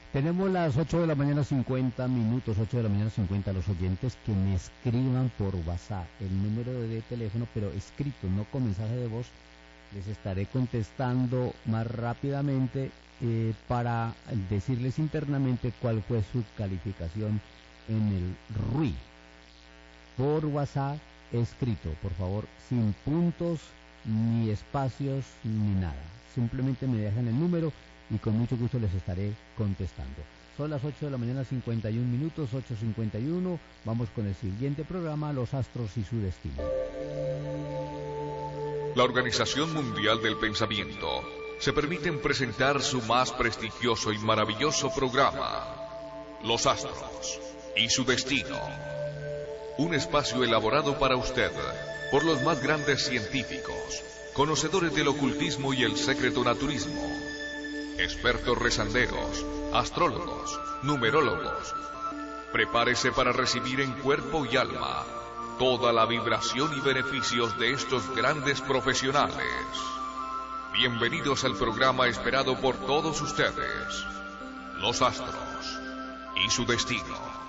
Tenemos las 8 de la mañana 50 minutos, 8 de la mañana 50, los oyentes que me escriban por WhatsApp el número de teléfono, pero escrito, no con mensaje de voz. Les estaré contestando más rápidamente para decirles internamente cuál fue su calificación en el RUI. Por WhatsApp escrito, por favor, sin puntos, ni espacios, ni nada. Simplemente me dejan el número y con mucho gusto les estaré contestando. Son las 8 de la mañana 51 minutos, 8:51. Vamos con el siguiente programa, Los Astros y su destino. La Organización Mundial del Pensamiento se permiten presentar su más prestigioso y maravilloso programa, Los Astros y su destino. Un espacio elaborado para usted por los más grandes científicos, conocedores del ocultismo y el secreto naturismo, expertos rezanderos, astrólogos, numerólogos. Prepárese para recibir en cuerpo y alma toda la vibración y beneficios de estos grandes profesionales. Bienvenidos al programa esperado por todos ustedes, Los Astros y su destino.